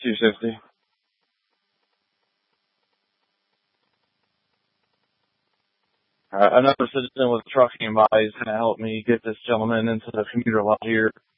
260. Another citizen with a trucking by is going to help me get this gentleman into the commuter lodge here.